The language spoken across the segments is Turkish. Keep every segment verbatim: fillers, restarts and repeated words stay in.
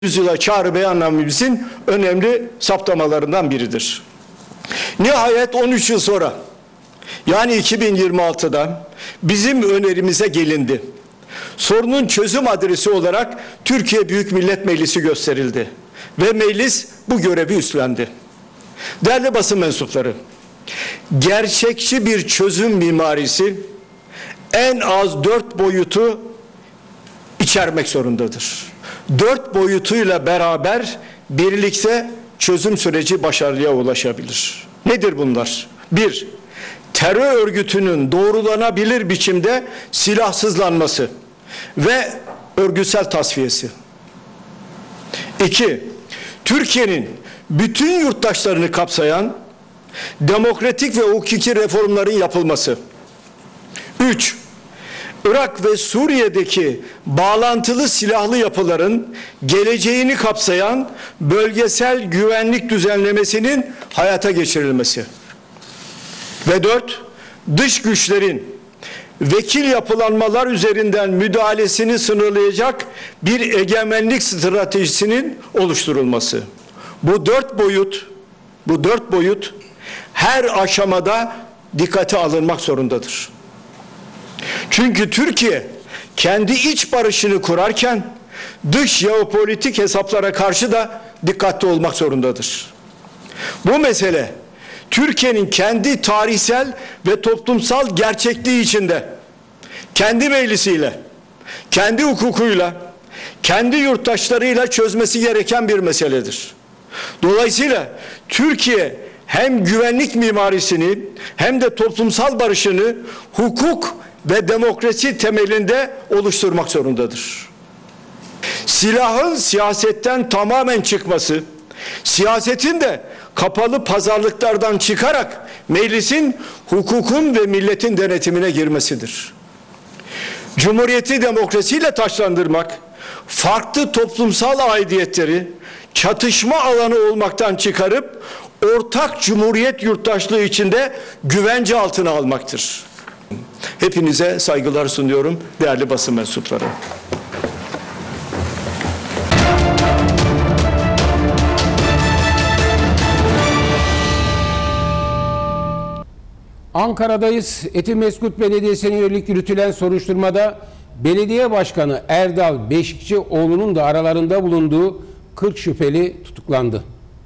yüzyıla çağrı beyannamemizin önemli saptamalarından biridir. Nihayet on üç yıl sonra, yani iki bin yirmi altıda bizim önerimize gelindi. Sorunun çözüm adresi olarak Türkiye Büyük Millet Meclisi gösterildi ve meclis bu görevi üstlendi. Değerli basın mensupları, gerçekçi bir çözüm mimarisi en az dört boyutu içermek zorundadır. Dört boyutuyla beraber birlikte çözüm süreci başarıya ulaşabilir. Nedir bunlar? Bir, terör örgütünün doğrulanabilir biçimde silahsızlanması ve örgütsel tasfiyesi. İki, Türkiye'nin bütün yurttaşlarını kapsayan demokratik ve hukuki reformların yapılması. Üç, Irak ve Suriye'deki bağlantılı silahlı yapıların geleceğini kapsayan bölgesel güvenlik düzenlemesinin hayata geçirilmesi. Ve dört, dış güçlerin vekil yapılanmalar üzerinden müdahalesini sınırlayacak bir egemenlik stratejisinin oluşturulması. Bu dört boyut, bu dört boyut her aşamada dikkate alınmak zorundadır. Çünkü Türkiye kendi iç barışını kurarken dış jeopolitik hesaplara karşı da dikkatli olmak zorundadır. Bu mesele Türkiye'nin kendi tarihsel ve toplumsal gerçekliği içinde kendi meclisiyle, kendi hukukuyla, kendi yurttaşlarıyla çözmesi gereken bir meseledir. Dolayısıyla Türkiye hem güvenlik mimarisini hem de toplumsal barışını hukuk ve demokrasi temelinde oluşturmak zorundadır. Silahın siyasetten tamamen çıkması, siyasetin de kapalı pazarlıklardan çıkarak meclisin, hukukun ve milletin denetimine girmesidir. Cumhuriyeti demokrasiyle taçlandırmak, farklı toplumsal aidiyetleri çatışma alanı olmaktan çıkarıp ortak cumhuriyet yurttaşlığı içinde güvence altına almaktır. Hepinize saygılar sunuyorum değerli basın mensupları. Ankara'dayız. Etimesgut Belediyesi'ne yönelik yürütülen soruşturmada belediye başkanı Erdal Beşikçioğlu'nun da aralarında bulunduğu kırk şüpheli tutuklandı.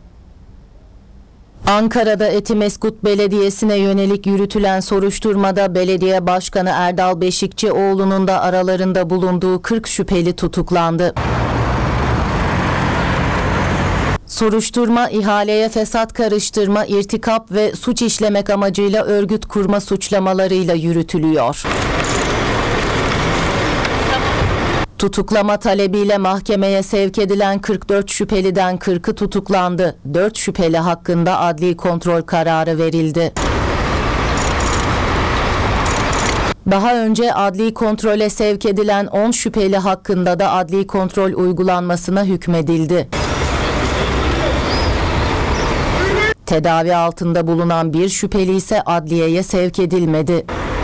Ankara'da Etimesgut Belediyesi'ne yönelik yürütülen soruşturmada belediye başkanı Erdal Beşikçioğlu'nun da aralarında bulunduğu kırk şüpheli tutuklandı. Soruşturma, ihaleye fesat karıştırma, irtikap ve suç işlemek amacıyla örgüt kurma suçlamalarıyla yürütülüyor. Tutuklama talebiyle mahkemeye sevk edilen kırk dört şüpheliden kırkı tutuklandı. dört şüpheli hakkında adli kontrol kararı verildi. Daha önce adli kontrole sevk edilen on şüpheli hakkında da adli kontrol uygulanmasına hükmedildi. Tedavi altında bulunan bir şüpheli ise adliyeye sevk edilmedi.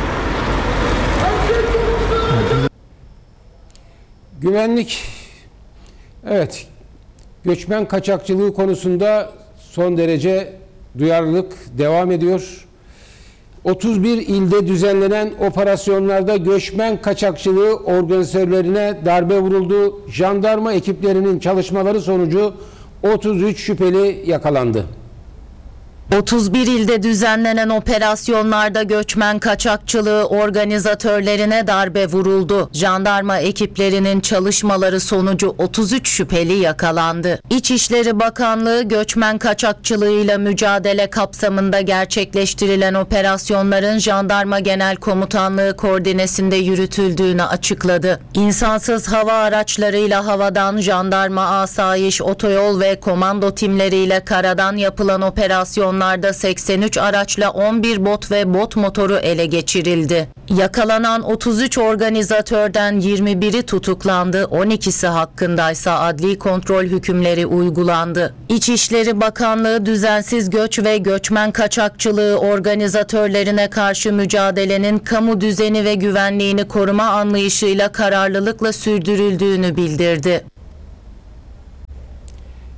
Güvenlik, evet, göçmen kaçakçılığı konusunda son derece duyarlılık devam ediyor. otuz bir ilde düzenlenen operasyonlarda göçmen kaçakçılığı organizatörlerine darbe vuruldu. Jandarma ekiplerinin çalışmaları sonucu otuz üç şüpheli yakalandı. otuz bir ilde düzenlenen operasyonlarda göçmen kaçakçılığı organizatörlerine darbe vuruldu. Jandarma ekiplerinin çalışmaları sonucu otuz üç şüpheli yakalandı. İçişleri Bakanlığı göçmen kaçakçılığıyla mücadele kapsamında gerçekleştirilen operasyonların Jandarma Genel Komutanlığı koordinesinde yürütüldüğünü açıkladı. İnsansız hava araçlarıyla havadan, jandarma, asayiş, otoyol ve komando timleriyle karadan yapılan operasyon seksen üç araçla on bir bot ve bot motoru ele geçirildi. Yakalanan otuz üç organizatörden yirmi biri tutuklandı, on ikisi hakkındaysa adli kontrol hükümleri uygulandı. İçişleri Bakanlığı düzensiz göç ve göçmen kaçakçılığı organizatörlerine karşı mücadelenin kamu düzeni ve güvenliğini koruma anlayışıyla kararlılıkla sürdürüldüğünü bildirdi.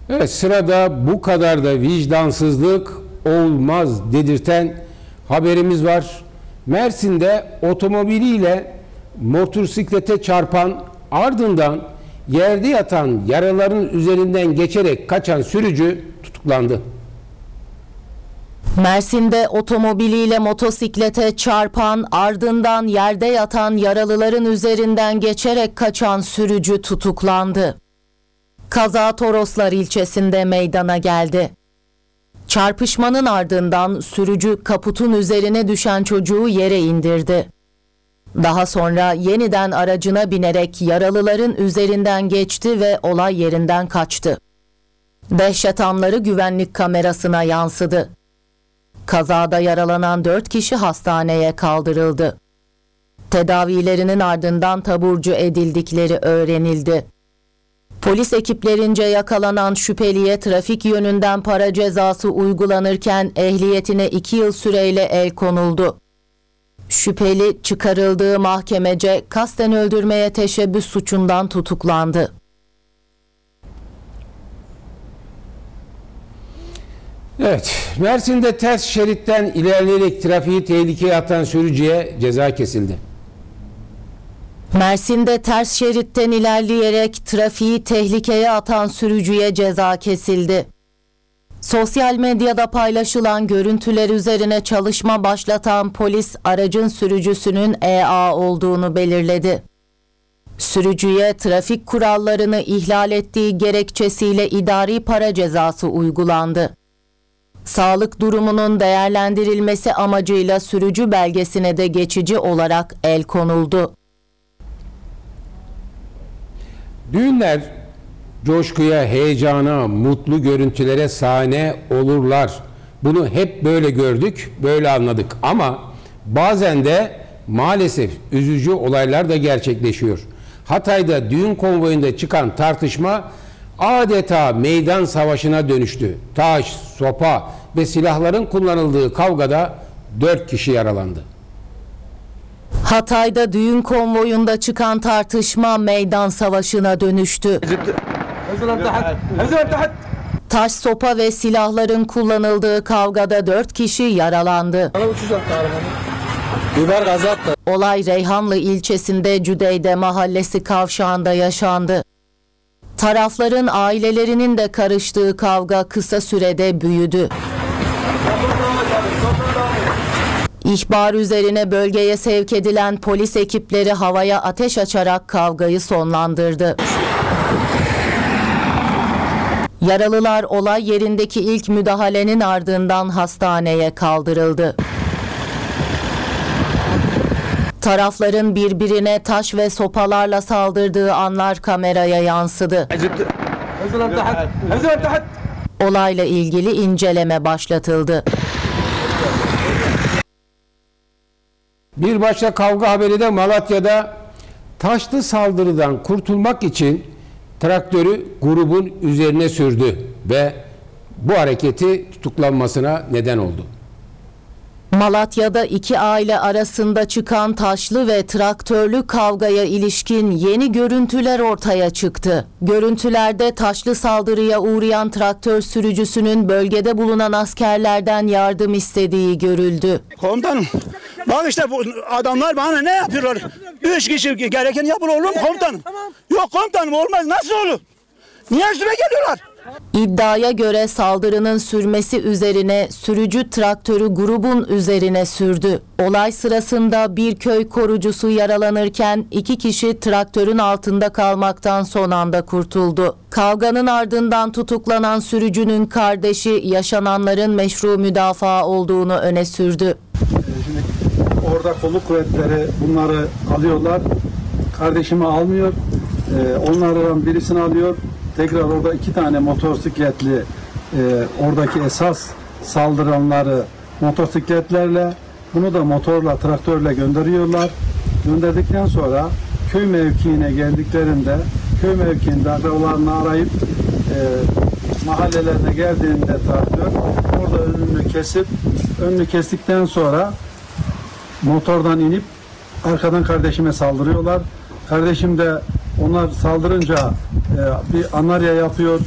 Evet, sırada bu kadar da vicdansızlık olmaz dedirten haberimiz var. Mersin'de otomobiliyle motosiklete çarpan, ardından yerde yatan yaraların üzerinden geçerek kaçan sürücü tutuklandı. Mersin'de otomobiliyle motosiklete çarpan, ardından yerde yatan yaralıların üzerinden geçerek kaçan sürücü tutuklandı. Kaza Toroslar ilçesinde meydana geldi. Çarpışmanın ardından sürücü kaputun üzerine düşen çocuğu yere indirdi. Daha sonra yeniden aracına binerek yaralıların üzerinden geçti ve olay yerinden kaçtı. Dehşet anları güvenlik kamerasına yansıdı. Kazada yaralanan dört kişi hastaneye kaldırıldı. Tedavilerinin ardından taburcu edildikleri öğrenildi. Polis ekiplerince yakalanan şüpheliye trafik yönünden para cezası uygulanırken ehliyetine iki yıl süreyle el konuldu. Şüpheli çıkarıldığı mahkemece kasten öldürmeye teşebbüs suçundan tutuklandı. Evet, Mersin'de ters şeritten ilerleyerek trafiği tehlikeye atan sürücüye ceza kesildi. Mersin'de ters şeritten ilerleyerek trafiği tehlikeye atan sürücüye ceza kesildi. Sosyal medyada paylaşılan görüntüler üzerine çalışma başlatan polis aracın sürücüsünün E A olduğunu belirledi. Sürücüye trafik kurallarını ihlal ettiği gerekçesiyle idari para cezası uygulandı. Sağlık durumunun değerlendirilmesi amacıyla sürücü belgesine de geçici olarak el konuldu. Düğünler coşkuya, heyecana, mutlu görüntülere sahne olurlar. Bunu hep böyle gördük, böyle anladık. Ama bazen de maalesef üzücü olaylar da gerçekleşiyor. Hatay'da düğün konvoyunda çıkan tartışma adeta meydan savaşına dönüştü. Taş, sopa ve silahların kullanıldığı kavgada dört kişi yaralandı. Hatay'da düğün konvoyunda çıkan tartışma meydan savaşına dönüştü. Taş, sopa ve silahların kullanıldığı kavgada dört kişi yaralandı. Olay Reyhanlı ilçesinde Cüdeyde Mahallesi kavşağında yaşandı. Tarafların ailelerinin de karıştığı kavga kısa sürede büyüdü. İhbar üzerine bölgeye sevk edilen polis ekipleri havaya ateş açarak kavgayı sonlandırdı. Yaralılar olay yerindeki ilk müdahalenin ardından hastaneye kaldırıldı. Tarafların birbirine taş ve sopalarla saldırdığı anlar kameraya yansıdı. Olayla ilgili inceleme başlatıldı. Bir başka kavga haberi de Malatya'da taşlı saldırıdan kurtulmak için traktörü grubun üzerine sürdü ve bu hareketi tutuklanmasına neden oldu. Malatya'da iki aile arasında çıkan taşlı ve traktörlü kavgaya ilişkin yeni görüntüler ortaya çıktı. Görüntülerde taşlı saldırıya uğrayan traktör sürücüsünün bölgede bulunan askerlerden yardım istediği görüldü. Komutanım, bak işte bu adamlar bana ne yapıyorlar? Üç kişi gereken yapın oğlum komutanım. Yok komutanım olmaz, nasıl olur? Niye üstüme geliyorlar? İddiaya göre saldırının sürmesi üzerine sürücü traktörü grubun üzerine sürdü. Olay sırasında bir köy korucusu yaralanırken iki kişi traktörün altında kalmaktan son anda kurtuldu. Kavganın ardından tutuklanan sürücünün kardeşi yaşananların meşru müdafaa olduğunu öne sürdü. Şimdi orada kolluk kuvvetleri bunları alıyorlar. Kardeşimi almıyor. Ee, onlardan birisini alıyor. Tekrar orada iki tane motosikletli e, oradaki esas saldıranları motosikletlerle, bunu da motorla, traktörle gönderiyorlar. Gönderdikten sonra köy mevkiine geldiklerinde köy mevkiinde akrabalarını arayıp e, mahallelerine geldiğinde traktör orada önünü kesip önünü kestikten sonra motordan inip arkadan kardeşime saldırıyorlar. Kardeşim de onlar saldırınca e, bir anarya yapıyor.